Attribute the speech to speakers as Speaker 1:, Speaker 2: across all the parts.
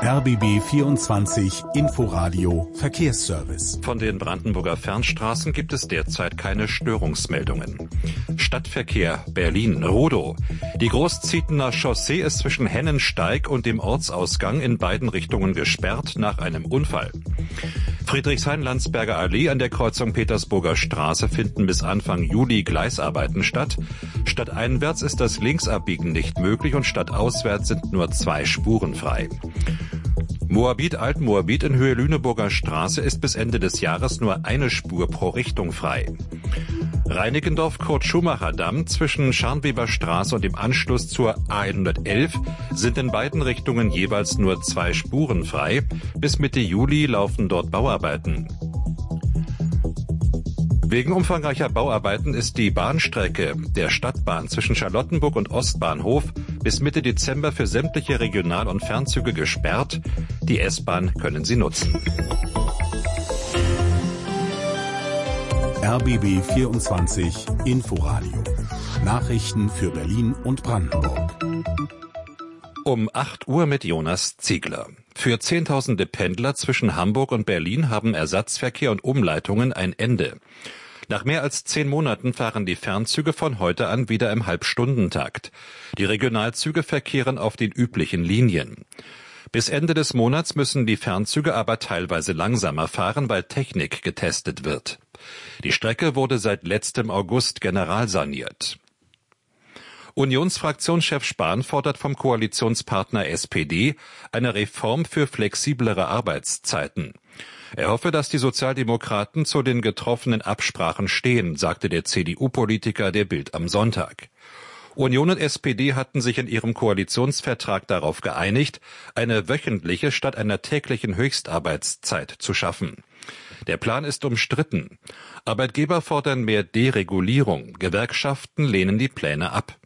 Speaker 1: RBB 24 Inforadio Verkehrsservice.
Speaker 2: Von den Brandenburger Fernstraßen gibt es derzeit keine Störungsmeldungen. Stadtverkehr Berlin-Rodow. Die Großzietener Chaussee ist zwischen Hennensteig und dem Ortsausgang in beiden Richtungen gesperrt nach einem Unfall. Friedrichshain-Landsberger Allee an der Kreuzung Petersburger Straße finden bis Anfang Juli Gleisarbeiten statt. Stadteinwärts ist das Linksabbiegen nicht möglich und stadtauswärts sind nur 2 Spuren frei. Moabit-Altmoabit in Höhe Lüneburger Straße ist bis Ende des Jahres nur eine Spur pro Richtung frei. Reinickendorf-Kurt-Schumacher-Damm zwischen Scharnweber Straße und dem Anschluss zur A111 sind in beiden Richtungen jeweils nur 2 Spuren frei. Bis Mitte Juli laufen dort Bauarbeiten. Wegen umfangreicher Bauarbeiten ist die Bahnstrecke der Stadtbahn zwischen Charlottenburg und Ostbahnhof bis Mitte Dezember für sämtliche Regional- und Fernzüge gesperrt. Die S-Bahn können sie nutzen.
Speaker 1: RBB 24 Inforadio. Nachrichten für Berlin und Brandenburg.
Speaker 2: Um 8 Uhr mit Jonas Ziegler. Für Zehntausende Pendler zwischen Hamburg und Berlin haben Ersatzverkehr und Umleitungen ein Ende. Nach mehr als 10 Monaten fahren die Fernzüge von heute an wieder im Halbstundentakt. Die Regionalzüge verkehren auf den üblichen Linien. Bis Ende des Monats müssen die Fernzüge aber teilweise langsamer fahren, weil Technik getestet wird. Die Strecke wurde seit letztem August generalsaniert. Unionsfraktionschef Spahn fordert vom Koalitionspartner SPD eine Reform für flexiblere Arbeitszeiten. Er hoffe, dass die Sozialdemokraten zu den getroffenen Absprachen stehen, sagte der CDU-Politiker der Bild am Sonntag. Union und SPD hatten sich in ihrem Koalitionsvertrag darauf geeinigt, eine wöchentliche statt einer täglichen Höchstarbeitszeit zu schaffen. Der Plan ist umstritten. Arbeitgeber fordern mehr Deregulierung. Gewerkschaften lehnen die Pläne ab.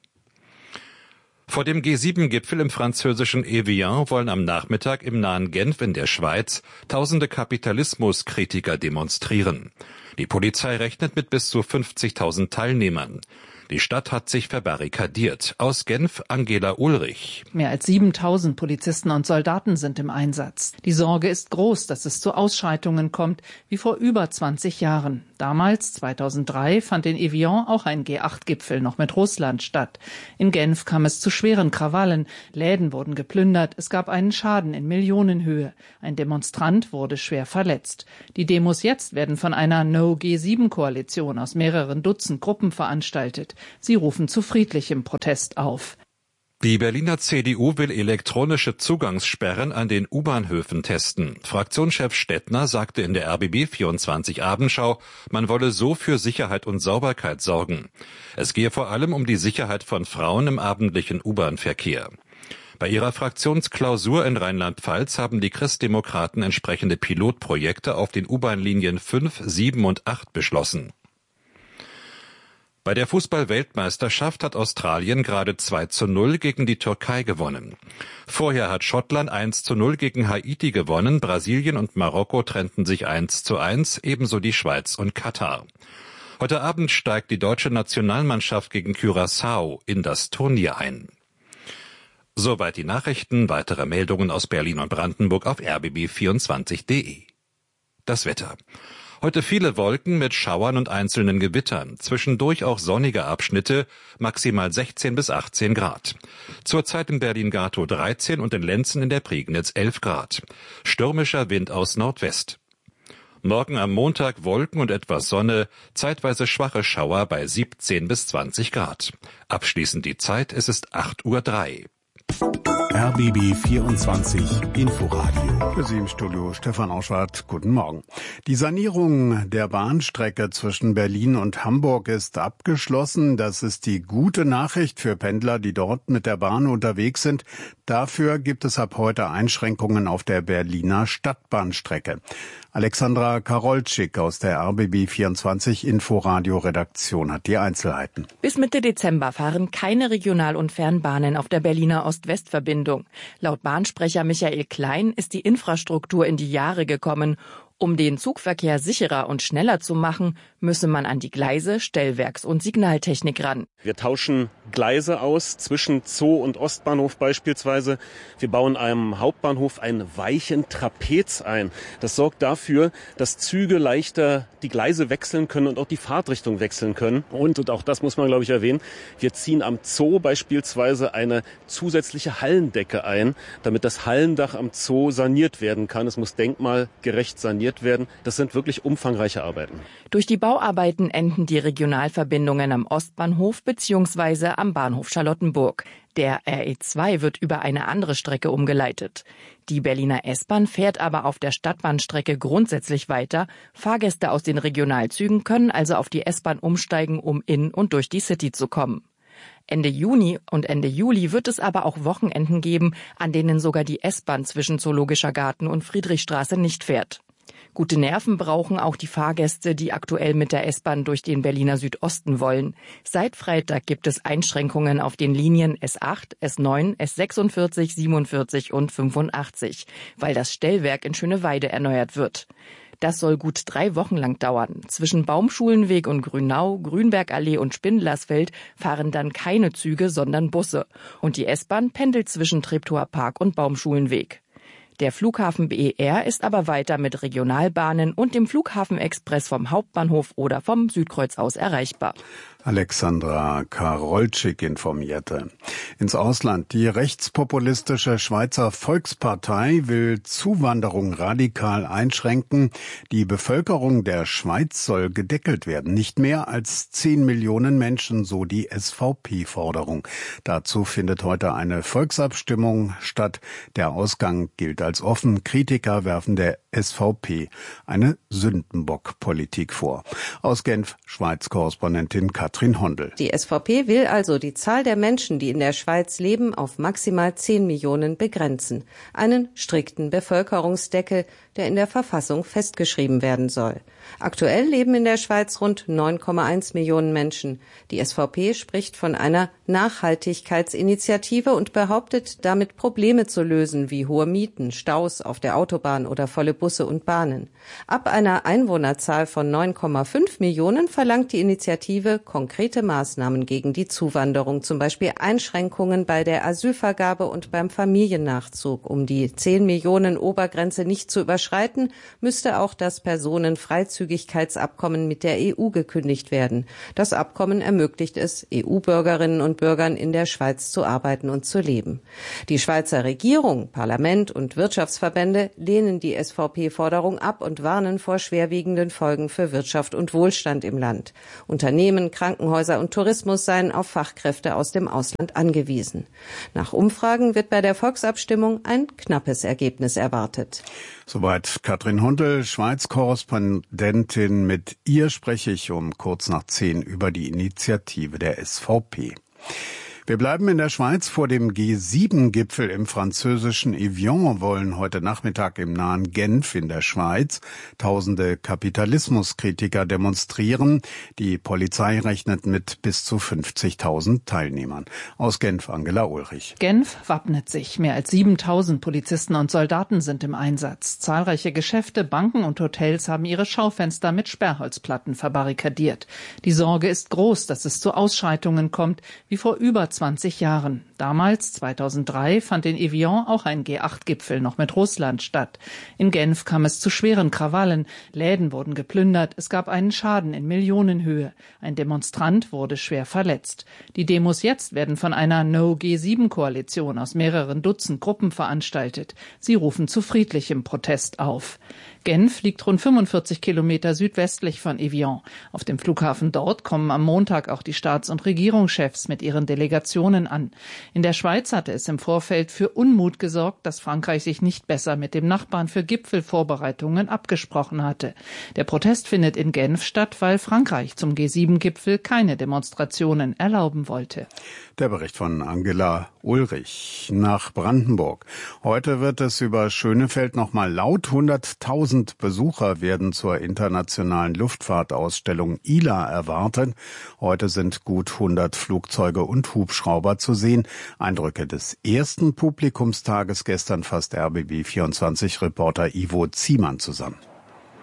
Speaker 2: Vor dem G7-Gipfel im französischen Evian wollen am Nachmittag im nahen Genf in der Schweiz tausende Kapitalismuskritiker demonstrieren. Die Polizei rechnet mit bis zu 50.000 Teilnehmern. Die Stadt hat sich verbarrikadiert. Aus Genf Angela Ulrich.
Speaker 3: Mehr als 7.000 Polizisten und Soldaten sind im Einsatz. Die Sorge ist groß, dass es zu Ausschreitungen kommt, wie vor über 20 Jahren. Damals, 2003, fand in Evian auch ein G8-Gipfel noch mit Russland statt. In Genf kam es zu schweren Krawallen. Läden wurden geplündert. Es gab einen Schaden in Millionenhöhe. Ein Demonstrant wurde schwer verletzt. Die Demos jetzt werden von einer No-G7-Koalition aus mehreren Dutzend Gruppen veranstaltet. Sie rufen zu friedlichem Protest auf.
Speaker 2: Die Berliner CDU will elektronische Zugangssperren an den U-Bahnhöfen testen. Fraktionschef Stettner sagte in der RBB 24 Abendschau, man wolle so für Sicherheit und Sauberkeit sorgen. Es gehe vor allem um die Sicherheit von Frauen im abendlichen U-Bahn-Verkehr. Bei ihrer Fraktionsklausur in Rheinland-Pfalz haben die Christdemokraten entsprechende Pilotprojekte auf den U-Bahn-Linien 5, 7 und 8 beschlossen. Bei der Fußball-Weltmeisterschaft hat Australien gerade 2:0 gegen die Türkei gewonnen. Vorher hat Schottland 1:0 gegen Haiti gewonnen, Brasilien und Marokko trennten sich 1:1, ebenso die Schweiz und Katar. Heute Abend steigt die deutsche Nationalmannschaft gegen Curaçao in das Turnier ein. Soweit die Nachrichten, weitere Meldungen aus Berlin und Brandenburg auf rbb24.de. Das Wetter. Heute viele Wolken mit Schauern und einzelnen Gewittern, zwischendurch auch sonnige Abschnitte, maximal 16 bis 18 Grad. Zurzeit in Berlin-Gatow 13 und in Lenzen in der Prignitz 11 Grad. Stürmischer Wind aus Nordwest. Morgen am Montag Wolken und etwas Sonne, zeitweise schwache Schauer bei 17 bis 20 Grad. Abschließend die Zeit, es ist 8:03 Uhr.
Speaker 1: RBB 24 Inforadio.
Speaker 4: Für Sie im Studio Stefan Auschwart. Guten Morgen. Die Sanierung der Bahnstrecke zwischen Berlin und Hamburg ist abgeschlossen. Das ist die gute Nachricht für Pendler, die dort mit der Bahn unterwegs sind. Dafür gibt es ab heute Einschränkungen auf der Berliner Stadtbahnstrecke. Alexandra Karolczyk aus der RBB 24 Inforadio-Redaktion hat die Einzelheiten.
Speaker 5: Bis Mitte Dezember fahren keine Regional- und Fernbahnen auf der Berliner Ost-West-Verbindung. Laut Bahnsprecher Michael Klein ist die Infrastruktur in die Jahre gekommen. Um den Zugverkehr sicherer und schneller zu machen, müsse man an die Gleise, Stellwerks- und Signaltechnik ran.
Speaker 6: Wir tauschen Gleise aus zwischen Zoo und Ostbahnhof beispielsweise. Wir bauen am Hauptbahnhof einen weichen Trapez ein. Das sorgt dafür, dass Züge leichter die Gleise wechseln können und auch die Fahrtrichtung wechseln können. Und auch das muss man, glaube ich, erwähnen, wir ziehen am Zoo beispielsweise eine zusätzliche Hallendecke ein, damit das Hallendach am Zoo saniert werden kann. Es muss denkmalgerecht saniert werden. Das sind wirklich umfangreiche Arbeiten.
Speaker 5: Durch die Bauarbeiten enden die Regionalverbindungen am Ostbahnhof bzw. am Bahnhof Charlottenburg. Der RE2 wird über eine andere Strecke umgeleitet. Die Berliner S-Bahn fährt aber auf der Stadtbahnstrecke grundsätzlich weiter. Fahrgäste aus den Regionalzügen können also auf die S-Bahn umsteigen, um in und durch die City zu kommen. Ende Juni und Ende Juli wird es aber auch Wochenenden geben, an denen sogar die S-Bahn zwischen Zoologischer Garten und Friedrichstraße nicht fährt. Gute Nerven brauchen auch die Fahrgäste, die aktuell mit der S-Bahn durch den Berliner Südosten wollen. Seit Freitag gibt es Einschränkungen auf den Linien S8, S9, S46, 47 und 85, weil das Stellwerk in Schöneweide erneuert wird. Das soll gut 3 Wochen lang dauern. Zwischen Baumschulenweg und Grünau, Grünbergallee und Spindlersfeld fahren dann keine Züge, sondern Busse. Und die S-Bahn pendelt zwischen Treptower Park und Baumschulenweg. Der Flughafen BER ist aber weiter mit Regionalbahnen und dem Flughafenexpress vom Hauptbahnhof oder vom Südkreuz aus erreichbar.
Speaker 4: Alexandra Karolczyk informierte. Ins Ausland. Die rechtspopulistische Schweizer Volkspartei will Zuwanderung radikal einschränken. Die Bevölkerung der Schweiz soll gedeckelt werden. Nicht mehr als 10 Millionen Menschen, so die SVP-Forderung. Dazu findet heute eine Volksabstimmung statt. Der Ausgang gilt als offen. Kritiker werfen der SVP eine Sündenbock-Politik vor. Aus Genf, Schweiz-Korrespondentin Katrin Hondel.
Speaker 7: Die SVP will also die Zahl der Menschen, die in der Schweiz leben, auf maximal 10 Millionen begrenzen. Einen strikten Bevölkerungsdeckel, der in der Verfassung festgeschrieben werden soll. Aktuell leben in der Schweiz rund 9,1 Millionen Menschen. Die SVP spricht von einer Nachhaltigkeitsinitiative und behauptet, damit Probleme zu lösen, wie hohe Mieten, Staus auf der Autobahn oder volle Busse und Bahnen. Ab einer Einwohnerzahl von 9,5 Millionen verlangt die Initiative konkrete Maßnahmen gegen die Zuwanderung, zum Beispiel Einschränkungen bei der Asylvergabe und beim Familiennachzug. Um die 10 Millionen Obergrenze nicht zu überschreiten, müsste auch das Personenfreizügigkeitsabkommen mit der EU gekündigt werden. Das Abkommen ermöglicht es, EU-Bürgerinnen und Bürgern in der Schweiz zu arbeiten und zu leben. Die Schweizer Regierung, Parlament und Wirtschaftsverbände lehnen die SVP-Forderung ab und warnen vor schwerwiegenden Folgen für Wirtschaft und Wohlstand im Land. Unternehmen, Krankenhäuser und Tourismus seien auf Fachkräfte aus dem Ausland angewiesen. Nach Umfragen wird bei der Volksabstimmung ein knappes Ergebnis erwartet.
Speaker 4: Soweit Katrin Hundel, Schweiz-Korrespondentin. Mit ihr spreche ich um kurz nach 10 über die Initiative der SVP. Wir bleiben in der Schweiz. Vor dem G7-Gipfel im französischen Evian wollen heute Nachmittag im nahen Genf in der Schweiz tausende Kapitalismuskritiker demonstrieren. Die Polizei rechnet mit bis zu 50.000 Teilnehmern. Aus Genf Angela Ulrich.
Speaker 3: Genf wappnet sich. Mehr als 7.000 Polizisten und Soldaten sind im Einsatz. Zahlreiche Geschäfte, Banken und Hotels haben ihre Schaufenster mit Sperrholzplatten verbarrikadiert. Die Sorge ist groß, dass es zu Ausschreitungen kommt, wie vor über 20 Jahren. Damals, 2003, fand in Evian auch ein G8-Gipfel noch mit Russland statt. In Genf kam es zu schweren Krawallen. Läden wurden geplündert. Es gab einen Schaden in Millionenhöhe. Ein Demonstrant wurde schwer verletzt. Die Demos jetzt werden von einer No-G7-Koalition aus mehreren Dutzend Gruppen veranstaltet. Sie rufen zu friedlichem Protest auf. Genf liegt rund 45 Kilometer südwestlich von Evian. Auf dem Flughafen dort kommen am Montag auch die Staats- und Regierungschefs mit ihren Delegationen an. In der Schweiz hatte es im Vorfeld für Unmut gesorgt, dass Frankreich sich nicht besser mit dem Nachbarn für Gipfelvorbereitungen abgesprochen hatte. Der Protest findet in Genf statt, weil Frankreich zum G7-Gipfel keine Demonstrationen erlauben wollte.
Speaker 4: Der Bericht von Angela Ulrich nach Brandenburg. Heute wird es über Schönefeld noch mal laut. 100.000 Besucher werden zur internationalen Luftfahrtausstellung ILA erwartet. Heute sind gut 100 Flugzeuge und Hubschrauber zu sehen. Eindrücke des ersten Publikumstages gestern fasst RBB24-Reporter Ivo Ziemann zusammen.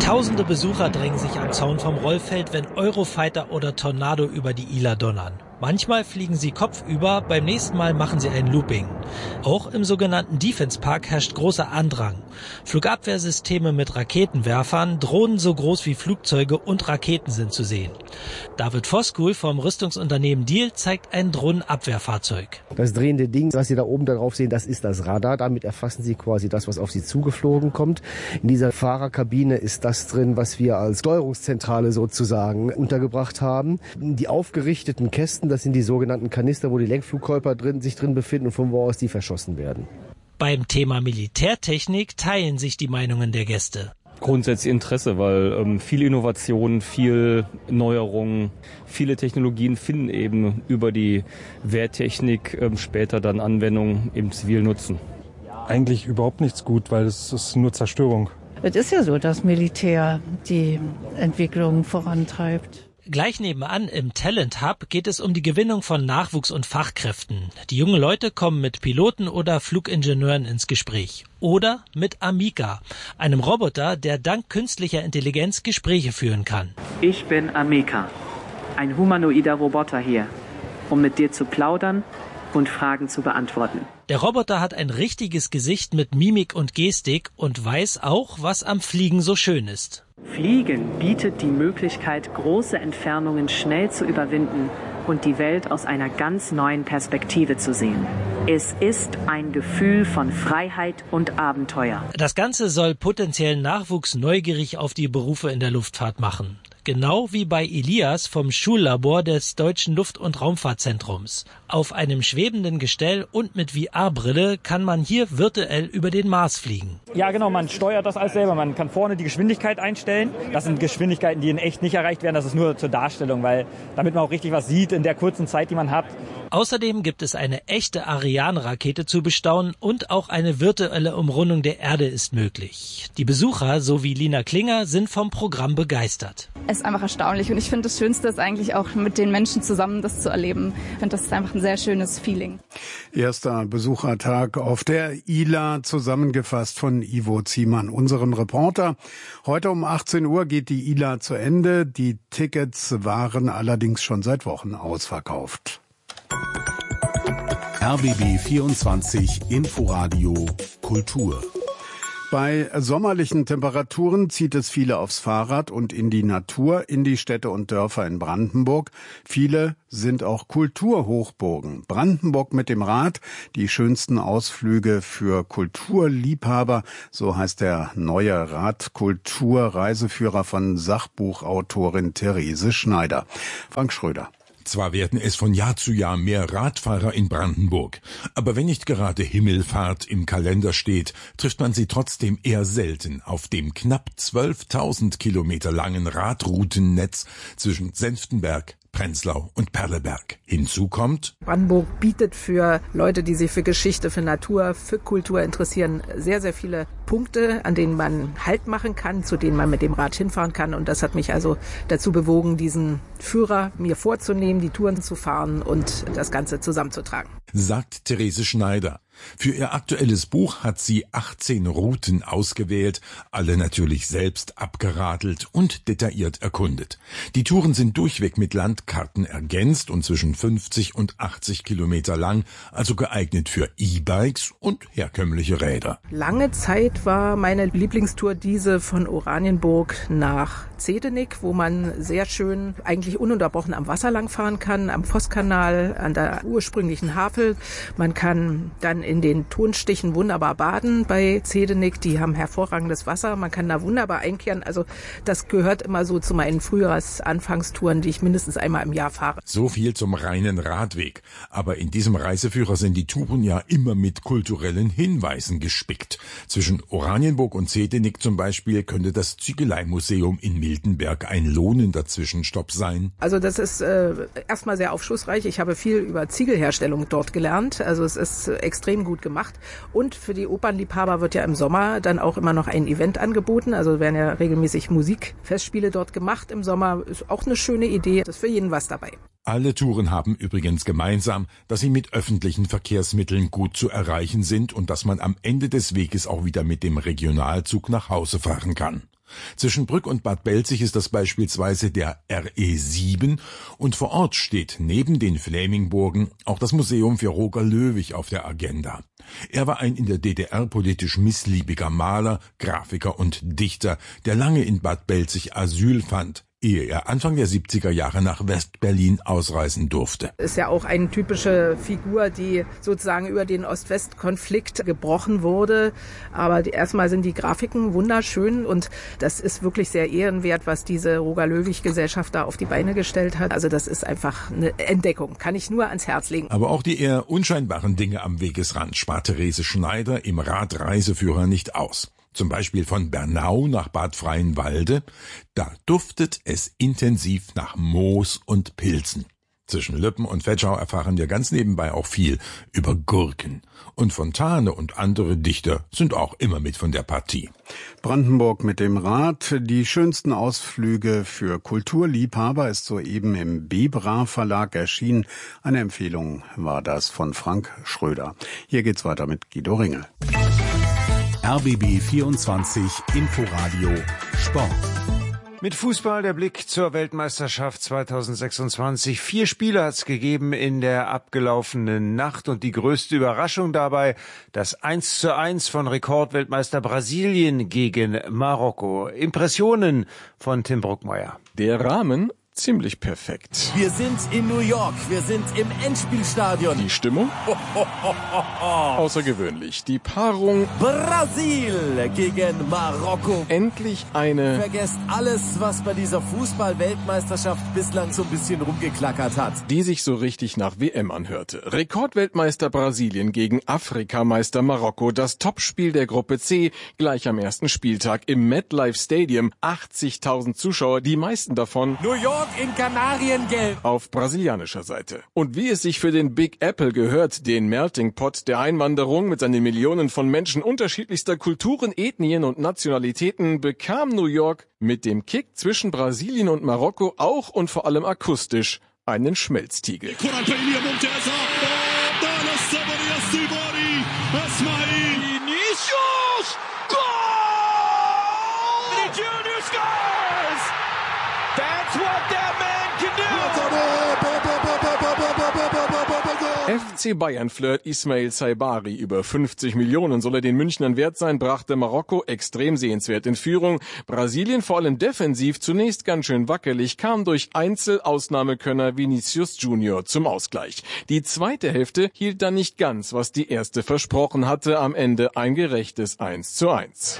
Speaker 8: Tausende Besucher drängen sich am Zaun vom Rollfeld, wenn Eurofighter oder Tornado über die Isla donnern. Manchmal fliegen sie kopfüber, beim nächsten Mal machen sie ein Looping. Auch im sogenannten Defense Park herrscht großer Andrang. Flugabwehrsysteme mit Raketenwerfern, Drohnen so groß wie Flugzeuge und Raketen sind zu sehen. David Voskuhl vom Rüstungsunternehmen Diehl zeigt ein Drohnenabwehrfahrzeug.
Speaker 9: Das drehende Ding, was Sie da oben drauf sehen, das ist das Radar. Damit erfassen Sie quasi das, was auf Sie zugeflogen kommt. In dieser Fahrerkabine ist das drin, was wir als Steuerungszentrale sozusagen untergebracht haben. Die aufgerichteten Kästen, das sind die sogenannten Kanister, wo die Lenkflugkörper sich drin befinden und von wo aus die verschossen werden.
Speaker 8: Beim Thema Militärtechnik teilen sich die Meinungen der Gäste.
Speaker 10: Grundsätzlich Interesse, weil viel Innovation, viel Neuerungen, viele Technologien finden eben über die Wehrtechnik später dann Anwendung im zivilen Nutzen.
Speaker 11: Eigentlich überhaupt nichts gut, weil es ist nur Zerstörung.
Speaker 12: Es ist ja so, dass Militär die Entwicklung vorantreibt.
Speaker 8: Gleich nebenan im Talent Hub geht es um die Gewinnung von Nachwuchs und Fachkräften. Die jungen Leute kommen mit Piloten oder Flugingenieuren ins Gespräch. Oder mit Amica, einem Roboter, der dank künstlicher Intelligenz Gespräche führen kann.
Speaker 13: Ich bin Amica, ein humanoider Roboter hier, um mit dir zu plaudern und Fragen zu beantworten.
Speaker 8: Der Roboter hat ein richtiges Gesicht mit Mimik und Gestik und weiß auch, was am Fliegen so schön ist.
Speaker 13: Fliegen bietet die Möglichkeit, große Entfernungen schnell zu überwinden und die Welt aus einer ganz neuen Perspektive zu sehen. Es ist ein Gefühl von Freiheit und Abenteuer.
Speaker 8: Das Ganze soll potenziellen Nachwuchs neugierig auf die Berufe in der Luftfahrt machen. Genau wie bei Elias vom Schullabor des Deutschen Luft- und Raumfahrtzentrums. Auf einem schwebenden Gestell und mit VR-Brille kann man hier virtuell über den Mars fliegen.
Speaker 14: Ja genau, man steuert das alles selber. Man kann vorne die Geschwindigkeit einstellen. Das sind Geschwindigkeiten, die in echt nicht erreicht werden. Das ist nur zur Darstellung, weil damit man auch richtig was sieht in der kurzen Zeit, die man hat.
Speaker 8: Außerdem gibt es eine echte Ariane-Rakete zu bestaunen und auch eine virtuelle Umrundung der Erde ist möglich. Die Besucher, so wie Lina Klinger, sind vom Programm begeistert.
Speaker 15: Es ist einfach erstaunlich und ich finde, das Schönste ist eigentlich auch mit den Menschen zusammen das zu erleben. Ich finde, das ist einfach ein sehr schönes Feeling.
Speaker 4: Erster Besuchertag auf der ILA, zusammengefasst von Ivo Ziemann, unserem Reporter. Heute um 18 Uhr geht die ILA zu Ende. Die Tickets waren allerdings schon seit Wochen ausverkauft.
Speaker 1: RBB 24 Inforadio Kultur.
Speaker 4: Bei sommerlichen Temperaturen zieht es viele aufs Fahrrad und in die Natur, in die Städte und Dörfer in Brandenburg. Viele sind auch Kulturhochburgen. Brandenburg mit dem Rad, die schönsten Ausflüge für Kulturliebhaber, so heißt der neue Radkultur-Reiseführer von Sachbuchautorin Therese Schneider. Frank Schröder.
Speaker 16: Zwar werden es von Jahr zu Jahr mehr Radfahrer in Brandenburg, aber wenn nicht gerade Himmelfahrt im Kalender steht, trifft man sie trotzdem eher selten auf dem knapp 12.000 Kilometer langen Radroutennetz zwischen Senftenberg, Prenzlau und Perleberg. Hinzu kommt:
Speaker 17: Brandenburg bietet für Leute, die sich für Geschichte, für Natur, für Kultur interessieren, sehr, sehr viele Punkte, an denen man Halt machen kann, zu denen man mit dem Rad hinfahren kann. Und das hat mich also dazu bewogen, diesen Führer mir vorzunehmen, die Touren zu fahren und das Ganze zusammenzutragen.
Speaker 16: Sagt Therese Schneider. Für ihr aktuelles Buch hat sie 18 Routen ausgewählt, alle natürlich selbst abgeradelt und detailliert erkundet. Die Touren sind durchweg mit Landkarten ergänzt und zwischen 50 und 80 Kilometer lang, also geeignet für E-Bikes und herkömmliche Räder.
Speaker 17: Lange Zeit war meine Lieblingstour diese von Oranienburg nach Zehdenick, wo man sehr schön, eigentlich ununterbrochen am Wasser langfahren kann, am Vosskanal, an der ursprünglichen Havel. Man kann dann in den Tonstichen wunderbar baden bei Zehdenick. Die haben hervorragendes Wasser. Man kann da wunderbar einkehren. Also das gehört immer so zu meinen Frühjahrsanfangstouren, die ich mindestens einmal im Jahr fahre.
Speaker 16: So viel zum reinen Radweg. Aber in diesem Reiseführer sind die Touren ja immer mit kulturellen Hinweisen gespickt. Zwischen Oranienburg und Zehdenick zum Beispiel könnte das Ziegeleimuseum in Miltenberg ein lohnender Zwischenstopp sein.
Speaker 17: Also das ist erstmal sehr aufschlussreich. Ich habe viel über Ziegelherstellung dort gelernt. Also es ist extrem gut gemacht. Und für die Opernliebhaber wird ja im Sommer dann auch immer noch ein Event angeboten. Also werden ja regelmäßig Musikfestspiele dort gemacht im Sommer. Ist auch eine schöne Idee. Das ist für jeden was dabei.
Speaker 16: Alle Touren haben übrigens gemeinsam, dass sie mit öffentlichen Verkehrsmitteln gut zu erreichen sind und dass man am Ende des Weges auch wieder mit dem Regionalzug nach Hause fahren kann. Zwischen Brück und Bad Belzig ist das beispielsweise der RE7 und vor Ort steht neben den Flämingburgen auch das Museum für Roger Löwich auf der Agenda. Er war ein in der DDR politisch missliebiger Maler, Grafiker und Dichter, der lange in Bad Belzig Asyl fand, ehe er Anfang der 70er Jahre nach West-Berlin ausreisen durfte.
Speaker 17: Ist ja auch eine typische Figur, die sozusagen über den Ost-West-Konflikt gebrochen wurde. Aber erstmal sind die Grafiken wunderschön und das ist wirklich sehr ehrenwert, was diese Roger-Löwich-Gesellschaft da auf die Beine gestellt hat. Also das ist einfach eine Entdeckung, kann ich nur ans Herz legen.
Speaker 16: Aber auch die eher unscheinbaren Dinge am Wegesrand spart Therese Schneider im Radreiseführer nicht aus. Zum Beispiel von Bernau nach Bad Freienwalde, da duftet es intensiv nach Moos und Pilzen. Zwischen Lübben und Vetschau erfahren wir ganz nebenbei auch viel über Gurken. Und Fontane und andere Dichter sind auch immer mit von der Partie.
Speaker 4: Brandenburg mit dem Rad. Die schönsten Ausflüge für Kulturliebhaber ist soeben im Bebra Verlag erschienen. Eine Empfehlung war das von Frank Schröder. Hier geht's weiter mit Guido Ringel.
Speaker 1: RBB 24 Inforadio Sport.
Speaker 18: Mit Fußball der Blick zur Weltmeisterschaft 2026. 4 Spiele hat es gegeben in der abgelaufenen Nacht und die größte Überraschung dabei das 1:1 von Rekordweltmeister Brasilien gegen Marokko. Impressionen von Tim Bruckmeier.
Speaker 19: Der Rahmen ziemlich perfekt.
Speaker 20: Wir sind in New York, wir sind im Endspielstadion.
Speaker 19: Die Stimmung? Außergewöhnlich. Die Paarung
Speaker 20: Brasil gegen Marokko.
Speaker 19: Endlich eine...
Speaker 20: Vergesst alles, was bei dieser Fußball-Weltmeisterschaft bislang so ein bisschen rumgeklackert hat.
Speaker 19: Die sich so richtig nach WM anhörte. Rekordweltmeister Brasilien gegen Afrikameister Marokko. Das Topspiel der Gruppe C, gleich am ersten Spieltag im MetLife Stadium. 80.000 Zuschauer, die meisten davon...
Speaker 20: New York in Kanariengelb.
Speaker 19: Auf brasilianischer Seite. Und wie es sich für den Big Apple gehört, den Melting Pot der Einwanderung mit seinen Millionen von Menschen unterschiedlichster Kulturen, Ethnien und Nationalitäten, bekam New York mit dem Kick zwischen Brasilien und Marokko auch und vor allem akustisch einen Schmelztiegel. FC Bayern Flirt Ismail Saibari, über 50 Millionen soll er den Münchnern wert sein, brachte Marokko extrem sehenswert in Führung. Brasilien vor allem defensiv zunächst ganz schön wackelig, kam durch Einzelausnahmekönner Vinicius Junior zum Ausgleich. Die zweite Hälfte hielt dann nicht ganz, was die erste versprochen hatte, am Ende ein gerechtes 1:1.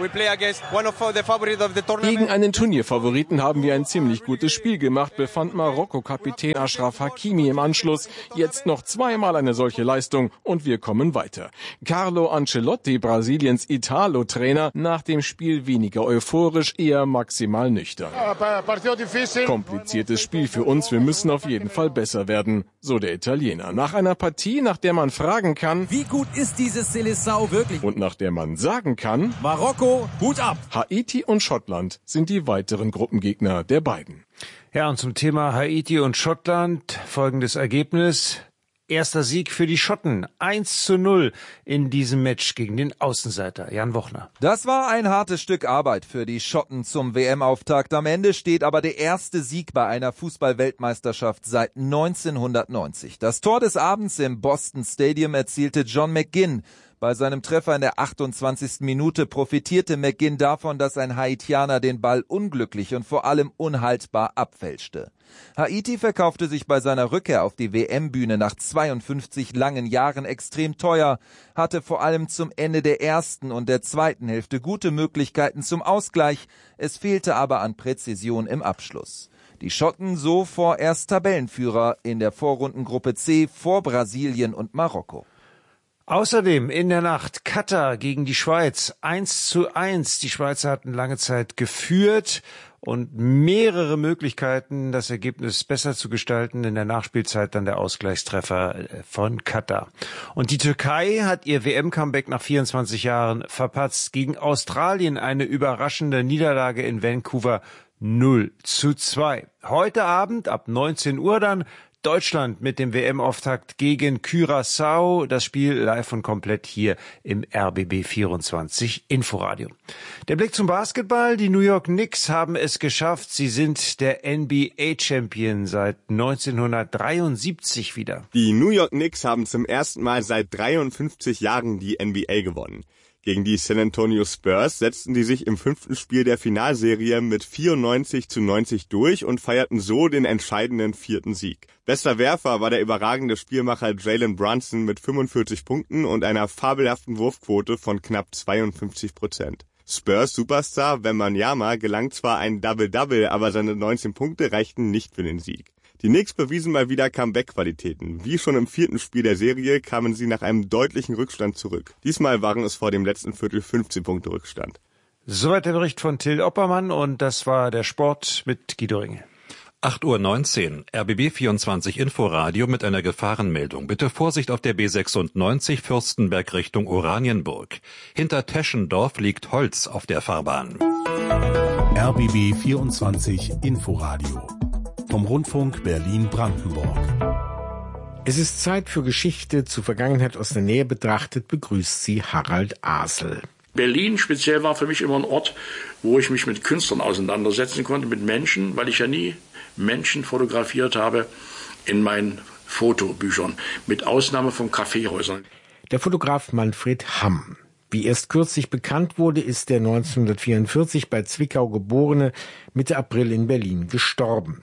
Speaker 19: Gegen einen Turnierfavoriten haben wir ein ziemlich gutes Spiel gemacht, befand Marokko-Kapitän Achraf Hakimi im Anschluss. Jetzt noch zweimal eine solche Leistung und wir kommen weiter. Carlo Ancelotti, Brasiliens Italo-Trainer, nach dem Spiel weniger euphorisch, eher maximal nüchtern. Kompliziertes Spiel für uns, wir müssen auf jeden Fall besser werden, so der Italiener. Nach einer Partie, nach der man fragen kann,
Speaker 20: wie gut ist dieses Seleção wirklich?
Speaker 19: Und nach der man sagen kann,
Speaker 20: Marokko, Hut ab!
Speaker 19: Haiti und Schottland sind die weiteren Gruppengegner der beiden.
Speaker 18: Ja, und zum Thema Haiti und Schottland folgendes Ergebnis. Erster Sieg für die Schotten. 1:0 in diesem Match gegen den Außenseiter Jan Wochner.
Speaker 21: Das war ein hartes Stück Arbeit für die Schotten zum WM-Auftakt. Am Ende steht aber der erste Sieg bei einer Fußball-Weltmeisterschaft seit 1990. Das Tor des Abends im Boston Stadium erzielte John McGinn. Bei seinem Treffer in der 28. Minute profitierte McGinn davon, dass ein Haitianer den Ball unglücklich und vor allem unhaltbar abfälschte. Haiti verkaufte sich bei seiner Rückkehr auf die WM-Bühne nach 52 langen Jahren extrem teuer, hatte vor allem zum Ende der ersten und der zweiten Hälfte gute Möglichkeiten zum Ausgleich, es fehlte aber an Präzision im Abschluss. Die Schotten so vorerst Tabellenführer in der Vorrundengruppe C vor Brasilien und Marokko.
Speaker 18: Außerdem in der Nacht Katar gegen die Schweiz 1:1. Die Schweizer hatten lange Zeit geführt und mehrere Möglichkeiten, das Ergebnis besser zu gestalten. In der Nachspielzeit dann der Ausgleichstreffer von Katar. Und die Türkei hat ihr WM-Comeback nach 24 Jahren verpatzt. Gegen Australien eine überraschende Niederlage in Vancouver 0:2. Heute Abend ab 19 Uhr dann Deutschland mit dem WM-Auftakt gegen Curaçao. Das Spiel live und komplett hier im RBB 24 Inforadio. Der Blick zum Basketball. Die New York Knicks haben es geschafft. Sie sind der NBA-Champion seit 1973 wieder.
Speaker 2: Die New York Knicks haben zum ersten Mal seit 53 Jahren die NBA gewonnen. Gegen die San Antonio Spurs setzten die sich im 5. Spiel der Finalserie mit 94-90 durch und feierten so den entscheidenden 4. Sieg. Bester Werfer war der überragende Spielmacher Jalen Brunson mit 45 Punkten und einer fabelhaften Wurfquote von knapp 52%. Spurs-Superstar Wembanyama gelang zwar ein Double-Double, aber seine 19 Punkte reichten nicht für den Sieg. Die Knicks bewiesen mal wieder Comeback-Qualitäten. Wie schon im 4. Spiel der Serie kamen sie nach einem deutlichen Rückstand zurück. Diesmal waren es vor dem letzten Viertel 15 Punkte Rückstand.
Speaker 18: Soweit der Bericht von Till Oppermann und das war der Sport mit Guido Ringe.
Speaker 22: 8:19 Uhr, RBB 24 Inforadio mit einer Gefahrenmeldung. Bitte Vorsicht auf der B96 Fürstenberg Richtung Oranienburg. Hinter Teschendorf liegt Holz auf der Fahrbahn.
Speaker 1: RBB 24 Inforadio vom Rundfunk Berlin-Brandenburg.
Speaker 23: Es ist Zeit für Geschichte. Zur Vergangenheit aus der Nähe betrachtet begrüßt sie Harald Asel.
Speaker 24: Berlin speziell war für mich immer ein Ort, wo ich mich mit Künstlern auseinandersetzen konnte, mit Menschen, weil ich ja nie Menschen fotografiert habe in meinen Fotobüchern, mit Ausnahme von Kaffeehäusern.
Speaker 23: Der Fotograf Manfred Hamm. Wie erst kürzlich bekannt wurde, ist der 1944 bei Zwickau geborene Mitte April in Berlin gestorben.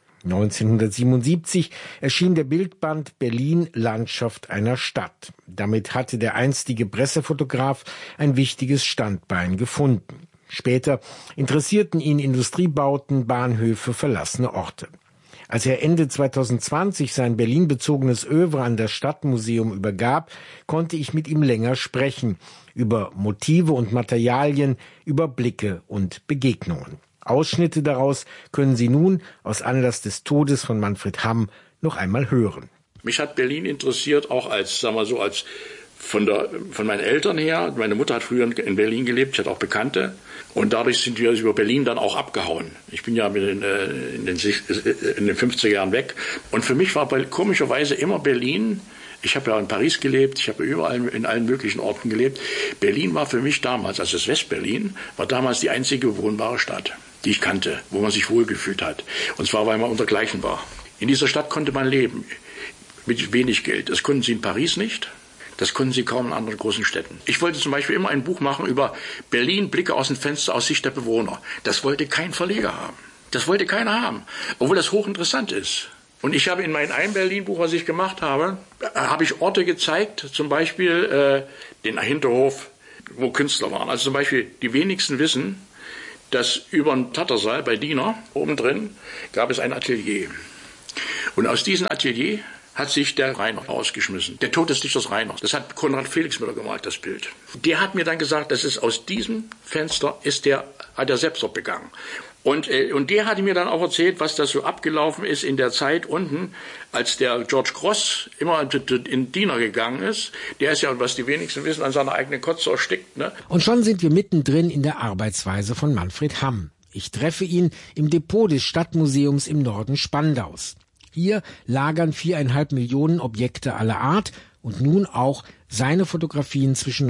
Speaker 23: 1977 erschien der Bildband Berlin Landschaft einer Stadt. Damit hatte der einstige Pressefotograf ein wichtiges Standbein gefunden. Später interessierten ihn Industriebauten, Bahnhöfe, verlassene Orte. Als er Ende 2020 sein Berlin-bezogenes Œuvre an das Stadtmuseum übergab, konnte ich mit ihm länger sprechen über Motive und Materialien, über Blicke und Begegnungen. Ausschnitte daraus können Sie nun aus Anlass des Todes von Manfred Hamm noch einmal hören.
Speaker 24: Mich hat Berlin interessiert, auch als, sagen wir so, als von meinen Eltern her. Meine Mutter hat früher in Berlin gelebt, ich hatte auch Bekannte. Und dadurch sind wir über Berlin dann auch abgehauen. Ich bin ja in den 50er Jahren weg. Und für mich war komischerweise immer Berlin. Ich habe ja in Paris gelebt, ich habe überall in allen möglichen Orten gelebt. Berlin war für mich damals, also das Westberlin, war damals die einzige bewohnbare Stadt, die ich kannte, wo man sich wohlgefühlt hat. Und zwar, weil man untergleichen war. In dieser Stadt konnte man leben, mit wenig Geld. Das konnten sie in Paris nicht, das konnten sie kaum in anderen großen Städten. Ich wollte zum Beispiel immer ein Buch machen über Berlin, Blicke aus dem Fenster aus Sicht der Bewohner. Das wollte kein Verleger haben. Das wollte keiner haben, obwohl das hochinteressant ist. Und ich habe in meinem einen Berlin-Buch, was ich gemacht habe, habe ich Orte gezeigt, zum Beispiel den Hinterhof, wo Künstler waren. Also zum Beispiel, die wenigsten wissen, dass über dem Tattersaal bei Diener, oben drin, gab es ein Atelier. Und aus diesem Atelier hat sich der Rainer rausgeschmissen. Der Tod des Dichters Rainers. Das hat Konrad Felixmüller gemalt, das Bild. Der hat mir dann gesagt, das ist aus diesem Fenster hat er Selbstmord begangen. Und der hatte mir dann auch erzählt, was das so abgelaufen ist in der Zeit unten, als der George Cross immer in Diener gegangen ist. Der ist ja, was die wenigsten wissen, an seiner eigenen Kotze erstickt. Ne?
Speaker 23: Und schon sind wir mittendrin in der Arbeitsweise von Manfred Hamm. Ich treffe ihn im Depot des Stadtmuseums im Norden Spandaus. Hier lagern 4,5 Millionen Objekte aller Art und nun auch seine Fotografien zwischen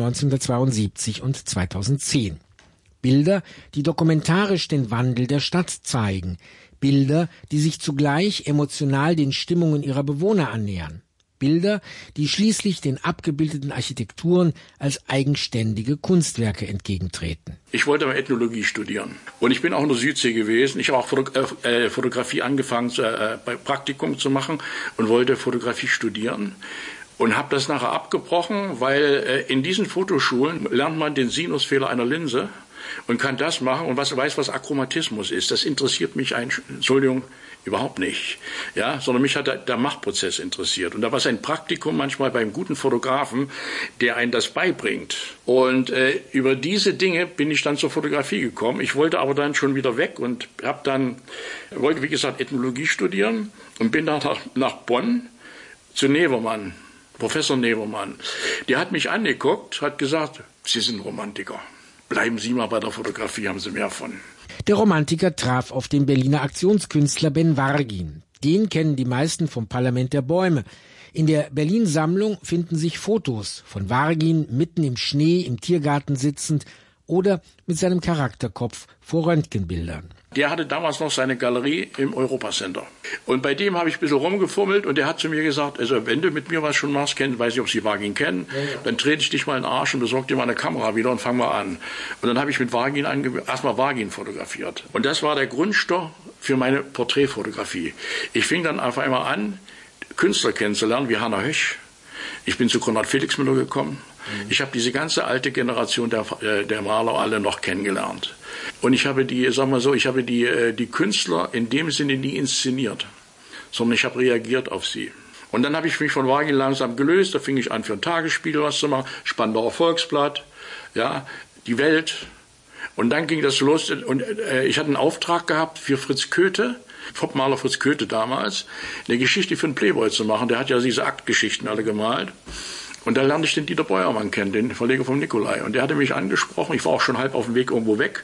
Speaker 23: 1972 und 2010. Bilder, die dokumentarisch den Wandel der Stadt zeigen. Bilder, die sich zugleich emotional den Stimmungen ihrer Bewohner annähern. Bilder, die schließlich den abgebildeten Architekturen als eigenständige Kunstwerke entgegentreten.
Speaker 24: Ich wollte mal Ethnologie studieren. Und ich bin auch in der Südsee gewesen. Ich habe auch Fotografie angefangen, bei Praktikum zu machen und wollte Fotografie studieren. Und habe das nachher abgebrochen, weil in diesen Fotoschulen lernt man den Sinusfehler einer Linse und kann das machen und weiß, was Achromatismus ist. Das interessiert mich, überhaupt nicht. Ja, sondern mich hat der Machprozess interessiert. Und da war es ein Praktikum manchmal beim guten Fotografen, der einen das beibringt. Und über diese Dinge bin ich dann zur Fotografie gekommen. Ich wollte aber dann schon wieder weg und wollte, wie gesagt, Ethnologie studieren und bin dann nach Bonn zu Nevermann, Professor Nevermann. Der hat mich angeguckt, hat gesagt, Sie sind Romantiker. Bleiben Sie mal bei der Fotografie, haben Sie mehr von.
Speaker 23: Der Romantiker traf auf den Berliner Aktionskünstler Ben Wargin. Den kennen die meisten vom Parlament der Bäume. In der Berlin-Sammlung finden sich Fotos von Wargin mitten im Schnee im Tiergarten sitzend oder mit seinem Charakterkopf vor Röntgenbildern.
Speaker 24: Der hatte damals noch seine Galerie im Europacenter. Und bei dem habe ich ein bisschen rumgefummelt und der hat zu mir gesagt, also wenn du mit mir was schon machst, weiß ich, ob Sie Wargin kennen, dann trete ich dich mal in den Arsch und besorge dir mal eine Kamera wieder und fang mal an. Und dann habe ich mit Wargin erstmal Wargin fotografiert. Und das war der Grundstoff für meine Porträtfotografie. Ich fing dann auf einmal an, Künstler kennenzulernen, wie Hannah Höch. Ich bin zu Konrad Felixmüller gekommen. Ich habe diese ganze alte Generation der Maler alle noch kennengelernt. Und ich habe die Künstler in dem Sinne nie inszeniert, sondern ich habe reagiert auf sie. Und dann habe ich mich von Wargin langsam gelöst. Da fing ich an, für ein Tagesspiegel was zu machen. Spandauer Volksblatt, ja, die Welt. Und dann ging das los. Und ich hatte einen Auftrag gehabt für Fritz Köthe, Popmaler Fritz Köthe damals, eine Geschichte für einen Playboy zu machen. Der hat ja diese Aktgeschichten alle gemalt. Und da lernte ich den Dieter Beuermann kennen, den Verleger vom Nikolai. Und der hatte mich angesprochen, ich war auch schon halb auf dem Weg irgendwo weg,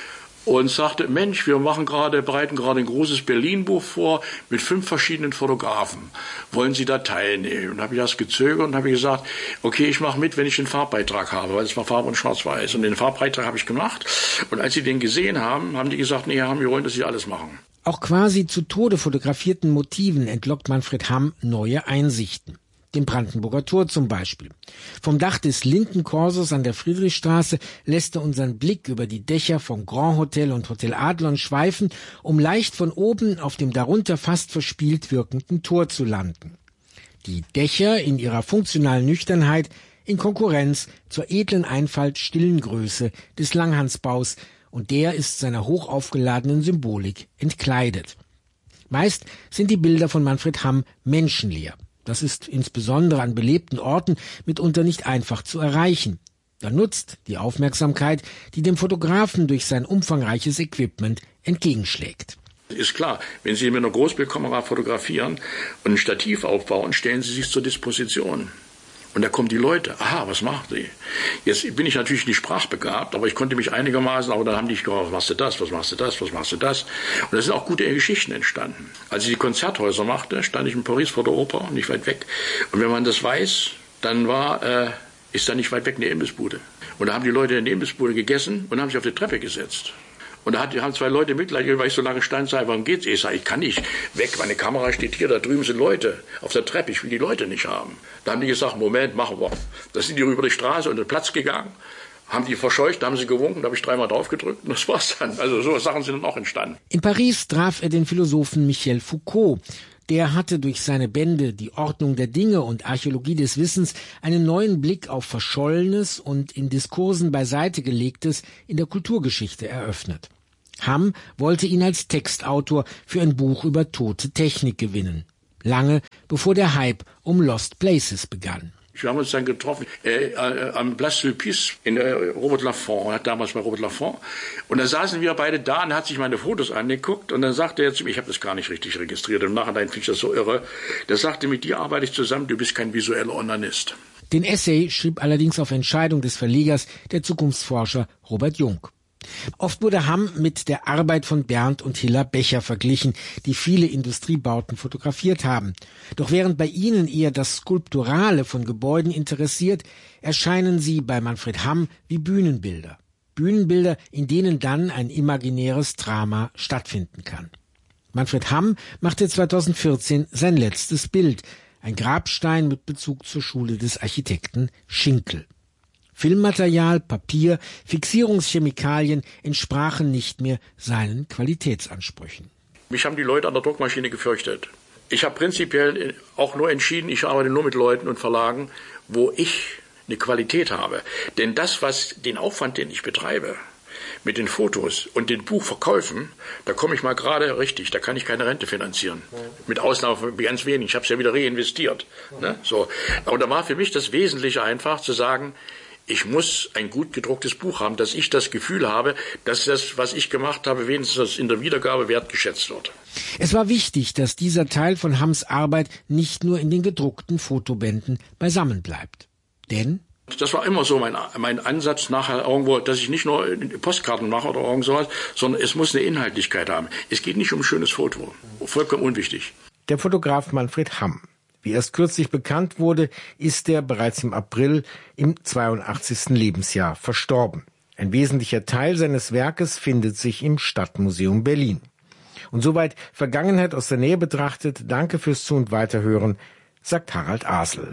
Speaker 24: und sagte, Mensch, wir bereiten gerade ein großes Berlin-Buch vor mit 5 verschiedenen Fotografen. Wollen Sie da teilnehmen? Und da habe ich das gezögert und habe gesagt, okay, ich mache mit, wenn ich den Farbbeitrag habe, weil es war Farbe und Schwarz-Weiß. Und den Farbbeitrag habe ich gemacht. Und als sie den gesehen haben, haben die gesagt, nee, wir wollen, dass Sie alles machen.
Speaker 23: Auch quasi zu Tode fotografierten Motiven entlockt Manfred Hamm neue Einsichten. Dem Brandenburger Tor zum Beispiel. Vom Dach des Lindenkorsos an der Friedrichstraße lässt er unseren Blick über die Dächer vom Grand Hotel und Hotel Adlon schweifen, um leicht von oben auf dem darunter fast verspielt wirkenden Tor zu landen. Die Dächer in ihrer funktionalen Nüchternheit in Konkurrenz zur edlen Einfalt stillen Größe des Langhansbaus, und der ist seiner hochaufgeladenen Symbolik entkleidet. Meist sind die Bilder von Manfred Hamm menschenleer. Das ist insbesondere an belebten Orten mitunter nicht einfach zu erreichen. Da nutzt die Aufmerksamkeit, die dem Fotografen durch sein umfangreiches Equipment entgegenschlägt.
Speaker 24: Ist klar, wenn Sie mit einer Großbildkamera fotografieren und ein Stativ aufbauen, stellen Sie sich zur Disposition. Und da kommen die Leute, aha, was macht sie? Jetzt bin ich natürlich nicht sprachbegabt, aber ich konnte mich einigermaßen, aber dann haben die gefragt, was machst du das, was machst du das, was machst du das? Und da sind auch gute Geschichten entstanden. Als ich die Konzerthäuser machte, stand ich in Paris vor der Oper, nicht weit weg. Und wenn man das weiß, dann ist da nicht weit weg eine Imbissbude. Und da haben die Leute in der Imbissbude gegessen und haben sich auf die Treppe gesetzt. Und da haben 2 Leute Mitleid, weil ich so lange stand, sage, warum geht's? Ich sage, ich kann nicht weg, meine Kamera steht hier, da drüben sind Leute auf der Treppe, ich will die Leute nicht haben. Da haben die gesagt, Moment, machen wir. Da sind die über die Straße und den Platz gegangen, haben die verscheucht, da haben sie gewunken, da habe ich 3-mal drauf gedrückt und das war's dann. Also so Sachen sind dann auch entstanden.
Speaker 23: In Paris traf er den Philosophen Michel Foucault. Der hatte durch seine Bände Die Ordnung der Dinge und Archäologie des Wissens einen neuen Blick auf Verschollenes und in Diskursen beiseite gelegtes in der Kulturgeschichte eröffnet. Hamm wollte ihn als Textautor für ein Buch über tote Technik gewinnen. Lange bevor der Hype um Lost Places begann.
Speaker 24: Wir haben uns dann getroffen am Place Sulpice in Robert Laffont, hat damals bei Robert Laffont. Und da saßen wir beide da und hat sich meine Fotos angeguckt und dann sagte er zu mir, ich habe das gar nicht richtig registriert, im Nachhinein finde ich das so irre. Der sagte, mit dir arbeite ich zusammen, du bist kein visueller Onanist.
Speaker 23: Den Essay schrieb allerdings auf Entscheidung des Verlegers der Zukunftsforscher Robert Jung. Oft wurde Hamm mit der Arbeit von Bernd und Hilla Becher verglichen, die viele Industriebauten fotografiert haben. Doch während bei ihnen eher das Skulpturale von Gebäuden interessiert, erscheinen sie bei Manfred Hamm wie Bühnenbilder. Bühnenbilder, in denen dann ein imaginäres Drama stattfinden kann. Manfred Hamm machte 2014 sein letztes Bild, ein Grabstein mit Bezug zur Schule des Architekten Schinkel. Filmmaterial, Papier, Fixierungschemikalien entsprachen nicht mehr seinen Qualitätsansprüchen.
Speaker 24: Mich haben die Leute an der Druckmaschine gefürchtet. Ich habe prinzipiell auch nur entschieden, ich arbeite nur mit Leuten und Verlagen, wo ich eine Qualität habe. Denn den Aufwand, den ich betreibe, mit den Fotos und den Buchverkäufen, da komme ich mal gerade richtig, da kann ich keine Rente finanzieren. Mit Ausnahme von ganz wenig, ich habe es ja wieder reinvestiert. Ne? So. Aber da war für mich das Wesentliche einfach zu sagen, ich muss ein gut gedrucktes Buch haben, dass ich das Gefühl habe, dass das, was ich gemacht habe, wenigstens in der Wiedergabe wertgeschätzt wird.
Speaker 23: Es war wichtig, dass dieser Teil von Hamms Arbeit nicht nur in den gedruckten Fotobänden beisammen bleibt. Denn
Speaker 24: Das war immer so mein Ansatz nachher irgendwo, dass ich nicht nur Postkarten mache oder irgend sowas, sondern es muss eine Inhaltlichkeit haben. Es geht nicht um ein schönes Foto. Vollkommen unwichtig.
Speaker 23: Der Fotograf Manfred Hamm. Wie erst kürzlich bekannt wurde, ist er bereits im April im 82. Lebensjahr verstorben. Ein wesentlicher Teil seines Werkes findet sich im Stadtmuseum Berlin. Und soweit Vergangenheit aus der Nähe betrachtet, danke fürs Zu- und Weiterhören, sagt Harald Asel.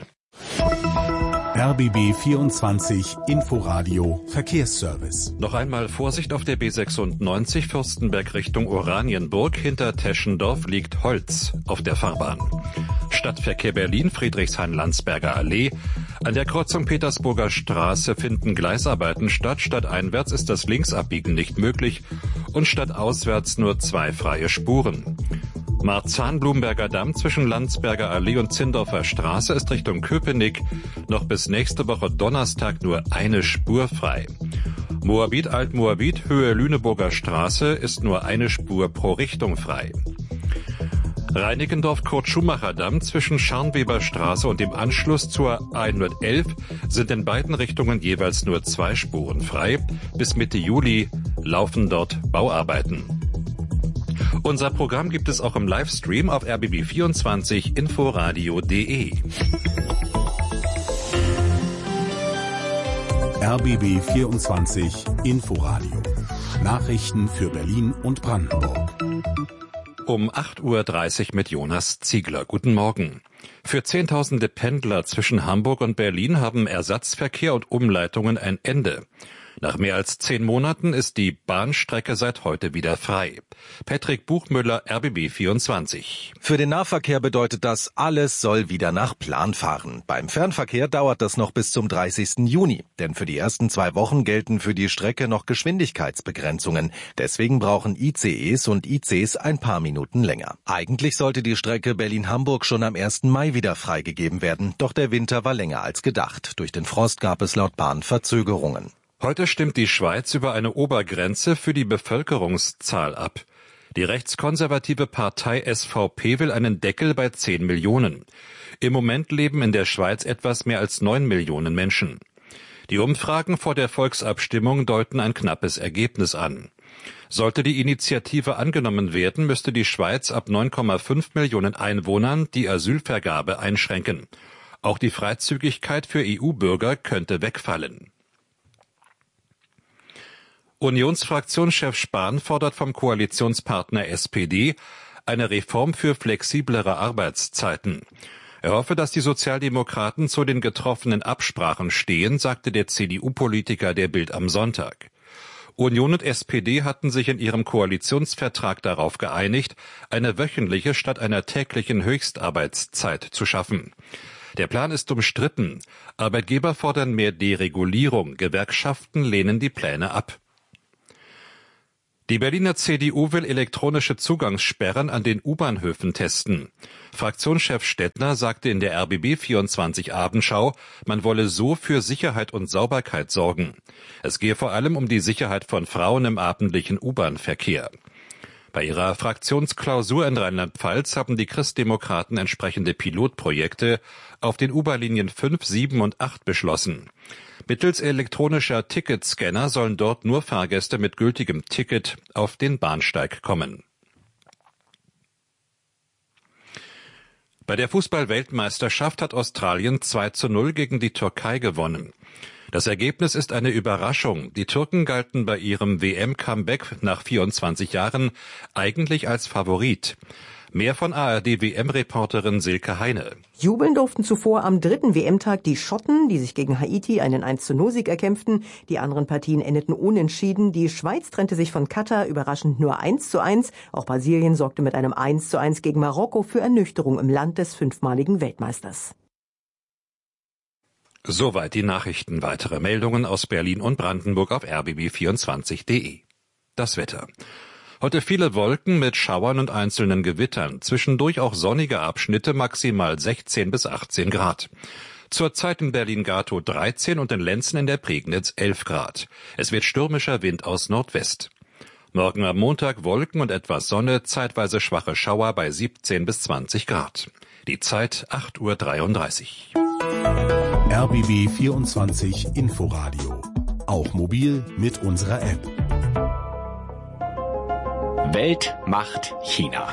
Speaker 1: RBB 24 Inforadio Verkehrsservice.
Speaker 22: Noch einmal Vorsicht auf der B96 Fürstenberg Richtung Oranienburg. Hinter Teschendorf liegt Holz auf der Fahrbahn. Stadtverkehr Berlin, Friedrichshain-Landsberger Allee. An der Kreuzung Petersburger Straße finden Gleisarbeiten statt. Stadteinwärts ist das Linksabbiegen nicht möglich und stadtauswärts nur 2 freie Spuren. Marzahn-Blumberger Damm zwischen Landsberger Allee und Zindorfer Straße ist Richtung Köpenick noch bis nächste Woche Donnerstag nur eine Spur frei. Moabit Altmoabit Höhe Lüneburger Straße ist nur eine Spur pro Richtung frei. Reinickendorf Kurt-Schumacher Damm zwischen Scharnweber Straße und dem Anschluss zur A111 sind in beiden Richtungen jeweils nur 2 Spuren frei. Bis Mitte Juli laufen dort Bauarbeiten. Unser Programm gibt es auch im Livestream auf rbb24inforadio.de.
Speaker 1: RBB 24 Inforadio. Nachrichten für Berlin und Brandenburg.
Speaker 22: Um 8.30 Uhr mit Jonas Ziegler. Guten Morgen. Für Zehntausende Pendler zwischen Hamburg und Berlin haben Ersatzverkehr und Umleitungen ein Ende. Nach mehr als 10 Monaten ist die Bahnstrecke seit heute wieder frei. Patrick Buchmüller, RBB 24.
Speaker 3: Für den Nahverkehr bedeutet das, alles soll wieder nach Plan fahren. Beim Fernverkehr dauert das noch bis zum 30. Juni. Denn für die ersten 2 Wochen gelten für die Strecke noch Geschwindigkeitsbegrenzungen. Deswegen brauchen ICEs und ICs ein paar Minuten länger. Eigentlich sollte die Strecke Berlin-Hamburg schon am 1. Mai wieder freigegeben werden. Doch der Winter war länger als gedacht. Durch den Frost gab es laut Bahn Verzögerungen.
Speaker 22: Heute stimmt die Schweiz über eine Obergrenze für die Bevölkerungszahl ab. Die rechtskonservative Partei SVP will einen Deckel bei 10 Millionen. Im Moment leben in der Schweiz etwas mehr als 9 Millionen Menschen. Die Umfragen vor der Volksabstimmung deuten ein knappes Ergebnis an. Sollte die Initiative angenommen werden, müsste die Schweiz ab 9,5 Millionen Einwohnern die Asylvergabe einschränken. Auch die Freizügigkeit für EU-Bürger könnte wegfallen. Unionsfraktionschef Spahn fordert vom Koalitionspartner SPD eine Reform für flexiblere Arbeitszeiten. Er hoffe, dass die Sozialdemokraten zu den getroffenen Absprachen stehen, sagte der CDU-Politiker der Bild am Sonntag. Union und SPD hatten sich in ihrem Koalitionsvertrag darauf geeinigt, eine wöchentliche statt einer täglichen Höchstarbeitszeit zu schaffen. Der Plan ist umstritten. Arbeitgeber fordern mehr Deregulierung, Gewerkschaften lehnen die Pläne ab. Die Berliner CDU will elektronische Zugangssperren an den U-Bahnhöfen testen. Fraktionschef Stettner sagte in der RBB 24 Abendschau, man wolle so für Sicherheit und Sauberkeit sorgen. Es gehe vor allem um die Sicherheit von Frauen im abendlichen U-Bahn-Verkehr. Bei ihrer Fraktionsklausur in Rheinland-Pfalz haben die Christdemokraten entsprechende Pilotprojekte auf den U-Bahn-Linien 5, 7 und 8 beschlossen. Mittels elektronischer Ticketscanner sollen dort nur Fahrgäste mit gültigem Ticket auf den Bahnsteig kommen. Bei der Fußball-Weltmeisterschaft hat Australien 2:0 gegen die Türkei gewonnen. Das Ergebnis ist eine Überraschung. Die Türken galten bei ihrem WM-Comeback nach 24 Jahren eigentlich als Favorit. Mehr von ARD-WM-Reporterin Silke Heine.
Speaker 5: Jubeln durften zuvor am 3. WM-Tag die Schotten, die sich gegen Haiti einen 1:0-Sieg erkämpften. Die anderen Partien endeten unentschieden. Die Schweiz trennte sich von Katar überraschend nur 1:1. Auch Brasilien sorgte mit einem 1:1 gegen Marokko für Ernüchterung im Land des 5-maligen Weltmeisters.
Speaker 22: Soweit die Nachrichten. Weitere Meldungen aus Berlin und Brandenburg auf rbb24.de. Das Wetter. Heute viele Wolken mit Schauern und einzelnen Gewittern. Zwischendurch auch sonnige Abschnitte, maximal 16 bis 18 Grad. Zurzeit in Berlin-Gatow 13 und in Lenzen in der Prignitz 11 Grad. Es wird stürmischer Wind aus Nordwest. Morgen am Montag Wolken und etwas Sonne, zeitweise schwache Schauer bei 17 bis 20 Grad. Die Zeit 8:33 Uhr.
Speaker 1: RBB 24 Inforadio. Auch mobil mit unserer App.
Speaker 6: Welt macht China.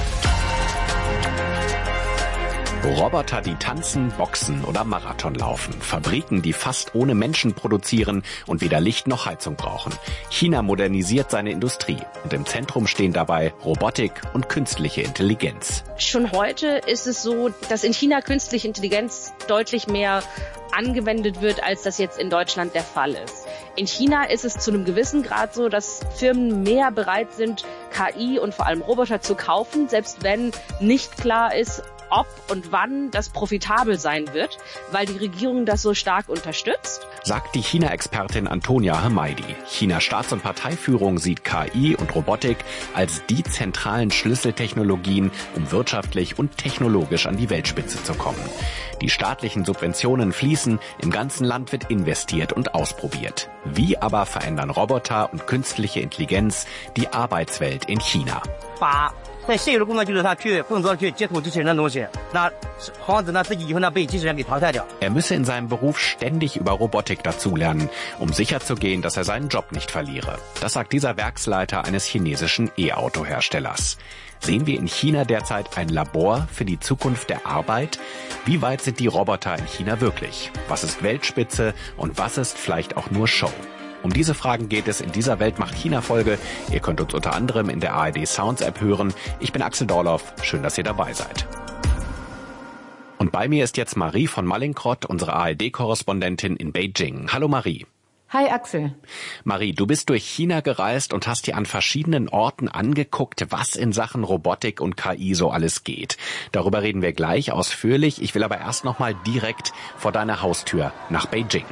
Speaker 6: Roboter, die tanzen, boxen oder Marathon laufen. Fabriken, die fast ohne Menschen produzieren und weder Licht noch Heizung brauchen. China modernisiert seine Industrie. Und im Zentrum stehen dabei Robotik und künstliche Intelligenz.
Speaker 7: Schon heute ist es so, dass in China künstliche Intelligenz deutlich mehr angewendet wird, als das jetzt in Deutschland der Fall ist. In China ist es zu einem gewissen Grad so, dass Firmen mehr bereit sind, KI und vor allem Roboter zu kaufen, selbst wenn nicht klar ist, ob und wann das profitabel sein wird, weil die Regierung das so stark unterstützt.
Speaker 6: Sagt die China-Expertin Antonia Hemaidi. Chinas Staats- und Parteiführung sieht KI und Robotik als die zentralen Schlüsseltechnologien, um wirtschaftlich und technologisch an die Weltspitze zu kommen. Die staatlichen Subventionen fließen, im ganzen Land wird investiert und ausprobiert. Wie aber verändern Roboter und künstliche Intelligenz die Arbeitswelt in China? Er müsse in seinem Beruf ständig über Robotik dazulernen, um sicherzugehen, dass er seinen Job nicht verliere. Das sagt dieser Werksleiter eines chinesischen E-Auto-Herstellers. Sehen wir in China derzeit ein Labor für die Zukunft der Arbeit? Wie weit sind die Roboter in China wirklich? Was ist Weltspitze und was ist vielleicht auch nur Show? Um diese Fragen geht es in dieser Welt macht China-Folge. Ihr könnt uns unter anderem in der ARD Sounds App hören. Ich bin Axel Dorloff. Schön, dass ihr dabei seid. Und bei mir ist jetzt Marie von Mallinckrodt, unsere ARD-Korrespondentin in Beijing. Hallo Marie.
Speaker 5: Hi Axel.
Speaker 6: Marie, du bist durch China gereist und hast dir an verschiedenen Orten angeguckt, was in Sachen Robotik und KI so alles geht. Darüber reden wir gleich ausführlich. Ich will aber erst noch mal direkt vor deiner Haustür nach Beijing.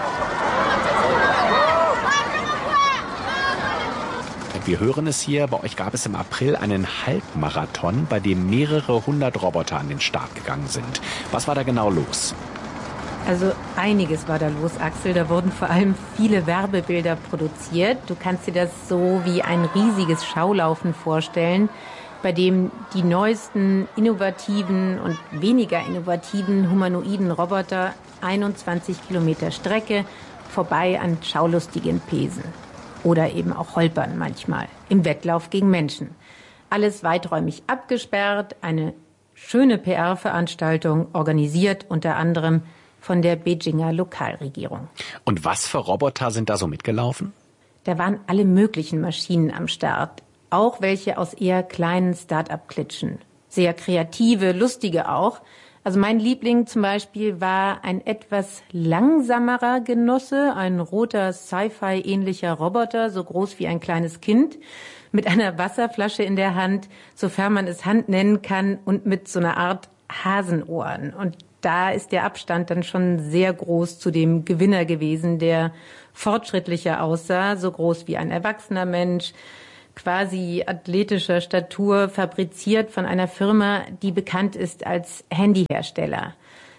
Speaker 6: Wir hören es hier, bei euch gab es im April einen Halbmarathon, bei dem mehrere hundert Roboter an den Start gegangen sind. Was war da genau los?
Speaker 5: Also einiges war da los, Axel. Da wurden vor allem viele Werbebilder produziert. Du kannst dir das so wie ein riesiges Schaulaufen vorstellen, bei dem die neuesten innovativen und weniger innovativen humanoiden Roboter 21 Kilometer Strecke vorbei an Schaulustigen pesen. Oder eben auch holpern manchmal im Wettlauf gegen Menschen. Alles weiträumig abgesperrt, eine schöne PR-Veranstaltung, organisiert unter anderem von der Beijinger Lokalregierung.
Speaker 6: Und was für Roboter sind da so mitgelaufen?
Speaker 5: Da waren alle möglichen Maschinen am Start, auch welche aus eher kleinen Start-up-Klitschen. Sehr kreative, lustige auch. Also mein Liebling zum Beispiel war ein etwas langsamerer Genosse, ein roter Sci-Fi-ähnlicher Roboter, so groß wie ein kleines Kind, mit einer Wasserflasche in der Hand, sofern man es Hand nennen kann, und mit so einer Art Hasenohren. Und da ist der Abstand dann schon sehr groß zu dem Gewinner gewesen, der fortschrittlicher aussah, so groß wie ein erwachsener Mensch, quasi athletischer Statur, fabriziert von einer Firma, die bekannt ist als Handyhersteller.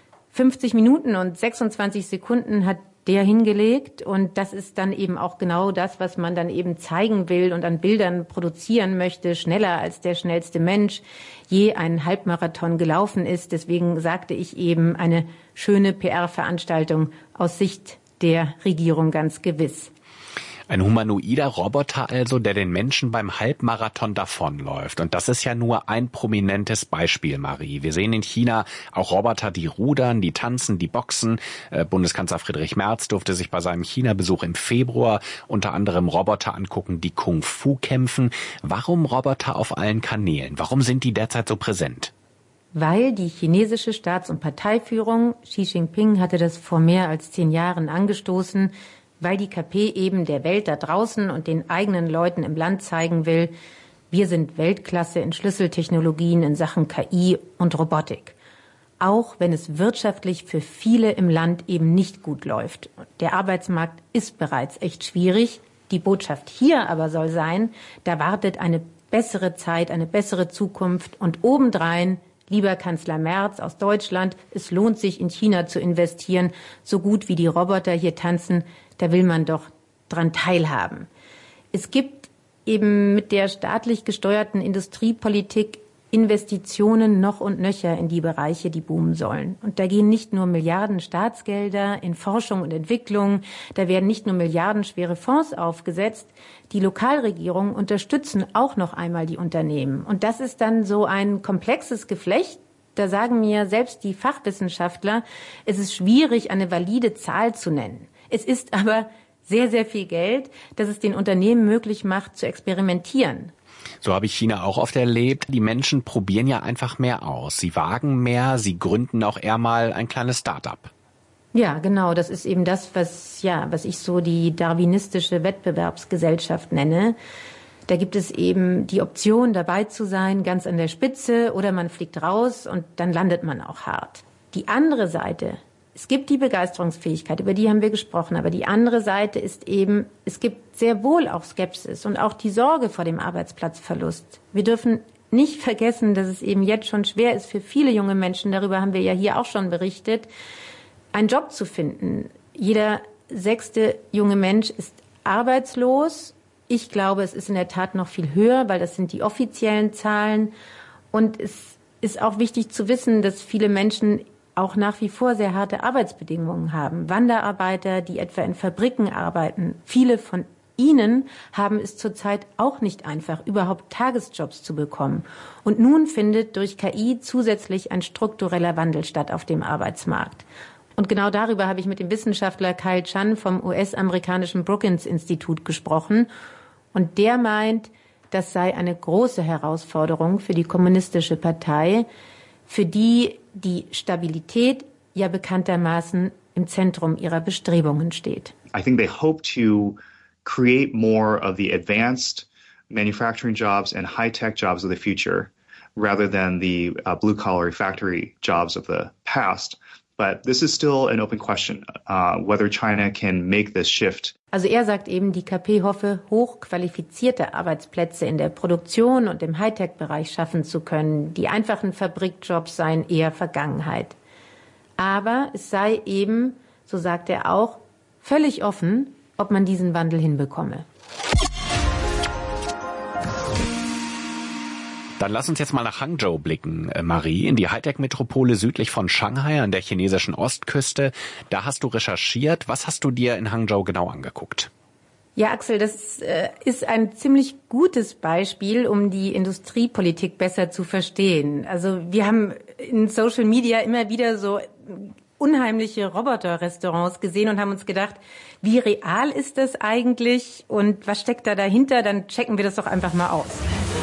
Speaker 5: 50 Minuten und 26 Sekunden hat der hingelegt und das ist dann eben auch genau das, was man dann eben zeigen will und an Bildern produzieren möchte, schneller als der schnellste Mensch je einen Halbmarathon gelaufen ist. Deswegen sagte ich eben, eine schöne PR-Veranstaltung aus Sicht der Regierung ganz gewiss.
Speaker 6: Ein humanoider Roboter also, der den Menschen beim Halbmarathon davonläuft. Und das ist ja nur ein prominentes Beispiel, Marie. Wir sehen in China auch Roboter, die rudern, die tanzen, die boxen. Bundeskanzler Friedrich Merz durfte sich bei seinem China-Besuch im Februar unter anderem Roboter angucken, die Kung-Fu kämpfen. Warum Roboter auf allen Kanälen? Warum sind die derzeit so präsent?
Speaker 5: Weil die chinesische Staats- und Parteiführung, Xi Jinping hatte das vor mehr als 10 Jahren angestoßen, weil die KP eben der Welt da draußen und den eigenen Leuten im Land zeigen will, wir sind Weltklasse in Schlüsseltechnologien in Sachen KI und Robotik. Auch wenn es wirtschaftlich für viele im Land eben nicht gut läuft. Der Arbeitsmarkt ist bereits echt schwierig. Die Botschaft hier aber soll sein, da wartet eine bessere Zeit, eine bessere Zukunft und obendrein, lieber Kanzler Merz aus Deutschland, es lohnt sich in China zu investieren, so gut wie die Roboter hier tanzen, da will man doch dran teilhaben. Es gibt eben mit der staatlich gesteuerten Industriepolitik
Speaker 9: Investitionen noch und nöcher in die Bereiche, die boomen sollen. Und da gehen nicht nur Milliarden Staatsgelder in Forschung und Entwicklung, da werden nicht nur milliardenschwere Fonds aufgesetzt. Die Lokalregierungen unterstützen auch noch einmal die Unternehmen. Und das ist dann so ein komplexes Geflecht. Da sagen mir selbst die Fachwissenschaftler, es ist schwierig, eine valide Zahl zu nennen. Es ist aber sehr, sehr viel Geld, das es den Unternehmen möglich macht, zu experimentieren.
Speaker 6: So habe ich China auch oft erlebt. Die Menschen probieren ja einfach mehr aus. Sie wagen mehr, sie gründen auch eher mal ein kleines Start-up.
Speaker 9: Ja, genau. Das ist eben das, was ich so die darwinistische Wettbewerbsgesellschaft nenne. Da gibt es eben die Option, dabei zu sein, ganz an der Spitze, oder man fliegt raus und dann landet man auch hart. Die andere Seite, es gibt die Begeisterungsfähigkeit, über die haben wir gesprochen, aber die andere Seite ist eben, es gibt sehr wohl auch Skepsis und auch die Sorge vor dem Arbeitsplatzverlust. Wir dürfen nicht vergessen, dass es eben jetzt schon schwer ist für viele junge Menschen, darüber haben wir ja hier auch schon berichtet, einen Job zu finden. Jeder 6. junge Mensch ist arbeitslos. Ich glaube, es ist in der Tat noch viel höher, weil das sind die offiziellen Zahlen. Und es ist auch wichtig zu wissen, dass viele Menschen auch nach wie vor sehr harte Arbeitsbedingungen haben. Wanderarbeiter, die etwa in Fabriken arbeiten. Viele von ihnen haben es zurzeit auch nicht einfach, überhaupt Tagesjobs zu bekommen. Und nun findet durch KI zusätzlich ein struktureller Wandel statt auf dem Arbeitsmarkt. Und genau darüber habe ich mit dem Wissenschaftler Kyle Chan vom US-amerikanischen Brookings-Institut gesprochen. Und der meint, das sei eine große Herausforderung für die Kommunistische Partei, für die die Stabilität ja bekanntermaßen im Zentrum ihrer Bestrebungen steht.
Speaker 10: I think they hope to create more of the advanced manufacturing jobs and high-tech jobs of the future rather than the blue-collar factory jobs of the past. But this is still an open question, whether China can make this shift.
Speaker 9: Also er sagt eben, die KP hoffe, hochqualifizierte Arbeitsplätze in der Produktion und im Hightech-Bereich schaffen zu können. Die einfachen Fabrikjobs seien eher Vergangenheit. Aber es sei eben, so sagt er auch, völlig offen, ob man diesen Wandel hinbekomme.
Speaker 6: Dann lass uns jetzt mal nach Hangzhou blicken, Marie, in die Hightech-Metropole südlich von Shanghai an der chinesischen Ostküste. Da hast du recherchiert. Was hast du dir in Hangzhou genau angeguckt?
Speaker 9: Ja, Axel, das ist ein ziemlich gutes Beispiel, um die Industriepolitik besser zu verstehen. Also wir haben in Social Media immer wieder so unheimliche Roboterrestaurants gesehen und haben uns gedacht, wie real ist das eigentlich und was steckt da dahinter? Dann checken wir das doch einfach mal aus.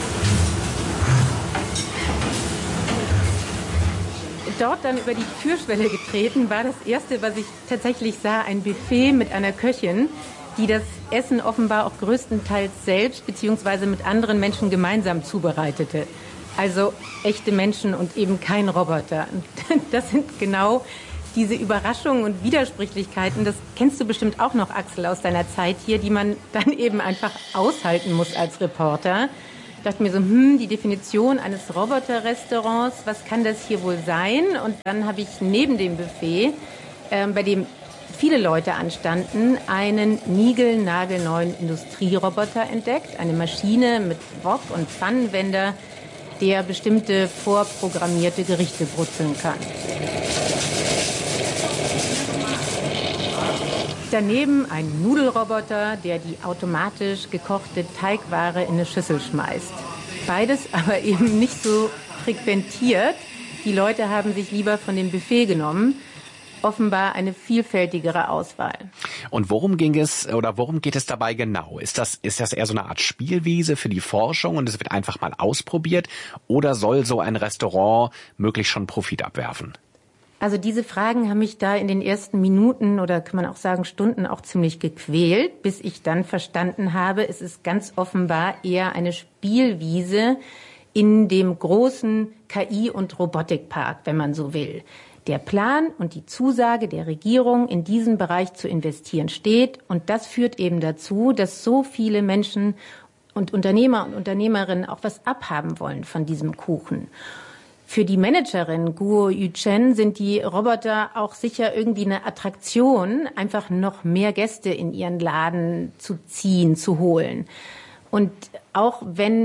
Speaker 9: Dort dann über die Türschwelle getreten, war das erste, was ich tatsächlich sah, ein Buffet mit einer Köchin, die das Essen offenbar auch größtenteils selbst bzw. mit anderen Menschen gemeinsam zubereitete. Also echte Menschen und eben kein Roboter. Das sind genau diese Überraschungen und Widersprüchlichkeiten, das kennst du bestimmt auch noch, Axel, aus deiner Zeit hier, die man dann eben einfach aushalten muss als Reporter. Ich dachte mir so, die Definition eines Roboterrestaurants, was kann das hier wohl sein? Und dann habe ich neben dem Buffet, bei dem viele Leute anstanden, einen niegelnagelneuen Industrieroboter entdeckt. Eine Maschine mit Wok- und Pfannenwender, der bestimmte vorprogrammierte Gerichte brutzeln kann. Daneben ein Nudelroboter, der die automatisch gekochte Teigware in eine Schüssel schmeißt. Beides aber eben nicht so frequentiert. Die Leute haben sich lieber von dem Buffet genommen. Offenbar eine vielfältigere Auswahl.
Speaker 6: Und worum geht es dabei genau? Ist das eher so eine Art Spielwiese für die Forschung und es wird einfach mal ausprobiert? Oder soll so ein Restaurant möglichst schon Profit abwerfen?
Speaker 9: Also diese Fragen haben mich da in den ersten Minuten oder kann man auch sagen Stunden auch ziemlich gequält, bis ich dann verstanden habe, es ist ganz offenbar eher eine Spielwiese in dem großen KI- und Robotikpark, wenn man so will. Der Plan und die Zusage der Regierung, in diesen Bereich zu investieren, steht. Und das führt eben dazu, dass so viele Menschen und Unternehmer und Unternehmerinnen auch was abhaben wollen von diesem Kuchen. Für die Managerin Guo Yuchen sind die Roboter auch sicher irgendwie eine Attraktion, einfach noch mehr Gäste in ihren Laden zu ziehen, zu holen. Und auch wenn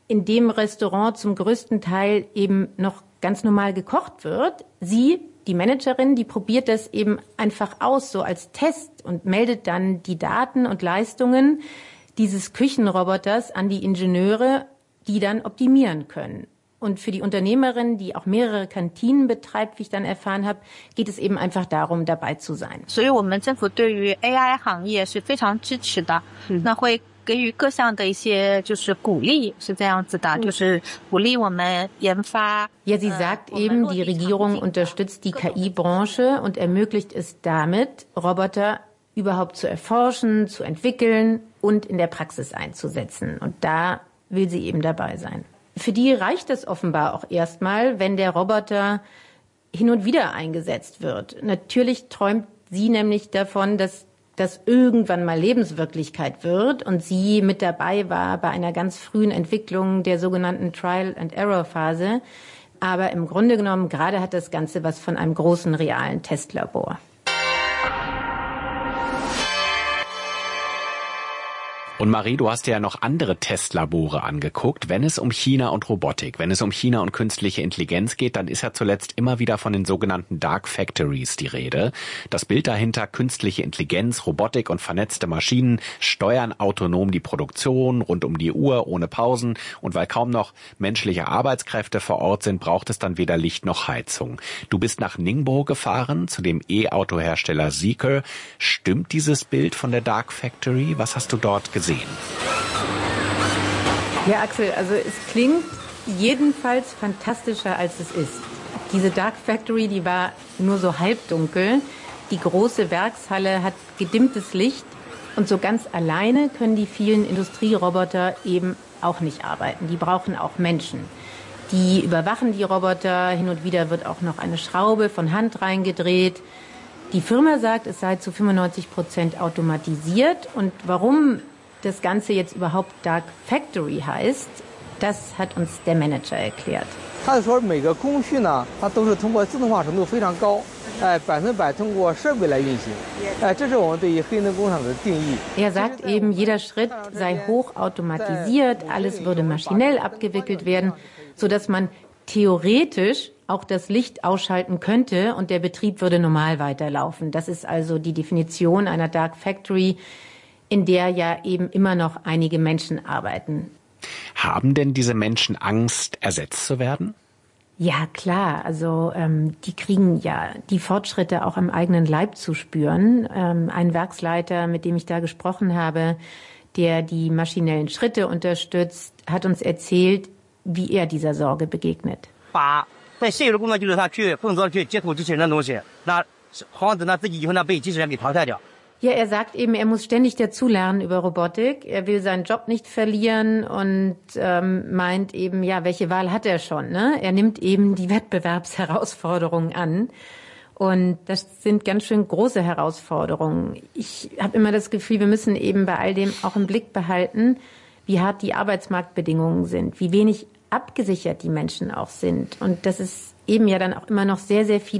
Speaker 9: in dem Restaurant zum größten Teil eben noch ganz normal gekocht wird. Sie, die Managerin, die probiert das eben einfach aus, so als Test und meldet dann die Daten und Leistungen dieses Küchenroboters an die Ingenieure, die dann optimieren können. Und für die Unternehmerin, die auch mehrere Kantinen betreibt, wie ich dann erfahren habe, geht es eben einfach darum, dabei zu sein.
Speaker 11: 所以我们政府对于 AI 行业是非常支持的，那会给予各项的一些就是鼓励，是这样子的，就是鼓励我们研发。
Speaker 9: Ja, sie sagt eben, die Regierung unterstützt die KI-Branche und ermöglicht es damit, Roboter überhaupt zu erforschen, zu entwickeln und in der Praxis einzusetzen. Und da will sie eben dabei sein. Für die reicht es offenbar auch erstmal, wenn der Roboter hin und wieder eingesetzt wird. Natürlich träumt sie nämlich davon, dass das irgendwann mal Lebenswirklichkeit wird und sie mit dabei war bei einer ganz frühen Entwicklung der sogenannten Trial-and-Error-Phase. Aber im Grunde genommen, gerade hat das Ganze was von einem großen realen Testlabor.
Speaker 6: Und Marie, du hast dir ja noch andere Testlabore angeguckt. Wenn es um China und Robotik, wenn es um China und künstliche Intelligenz geht, dann ist ja zuletzt immer wieder von den sogenannten Dark Factories die Rede. Das Bild dahinter, künstliche Intelligenz, Robotik und vernetzte Maschinen steuern autonom die Produktion rund um die Uhr, ohne Pausen. Und weil kaum noch menschliche Arbeitskräfte vor Ort sind, braucht es dann weder Licht noch Heizung. Du bist nach Ningbo gefahren, zu dem E-Auto-Hersteller Zeekr. Stimmt dieses Bild von der Dark Factory? Was hast du dort gesehen?
Speaker 9: Ja, Axel, also es klingt jedenfalls fantastischer, als es ist. Diese Dark Factory, die war nur so halbdunkel. Die große Werkshalle hat gedimmtes Licht. Und so ganz alleine können die vielen Industrieroboter eben auch nicht arbeiten. Die brauchen auch Menschen. Die überwachen die Roboter. Hin und wieder wird auch noch eine Schraube von Hand reingedreht. Die Firma sagt, es sei zu 95% automatisiert. Und warum das Ganze jetzt überhaupt Dark Factory heißt, das hat uns der Manager erklärt. Er sagt eben, jeder Schritt sei hochautomatisiert, alles würde maschinell abgewickelt werden, sodass man theoretisch auch das Licht ausschalten könnte und der Betrieb würde normal weiterlaufen. Das ist also die Definition einer Dark Factory, in der ja eben immer noch einige Menschen arbeiten.
Speaker 6: Haben denn diese Menschen Angst, ersetzt zu werden?
Speaker 9: Ja, klar. Also die kriegen ja die Fortschritte auch am eigenen Leib zu spüren. Ein Werksleiter, mit dem ich da gesprochen habe, der die maschinellen Schritte unterstützt, hat uns erzählt, wie er dieser Sorge begegnet. Ja, er sagt eben, er muss ständig dazulernen über Robotik. Er will seinen Job nicht verlieren und meint eben, ja, welche Wahl hat er schon? Ne? Er nimmt eben die Wettbewerbsherausforderungen an. Und das sind ganz schön große Herausforderungen. Ich habe immer das Gefühl, wir müssen eben bei all dem auch im Blick behalten, wie hart die Arbeitsmarktbedingungen sind, wie wenig abgesichert die Menschen auch sind. Und dass es eben ja dann auch immer noch sehr, sehr viele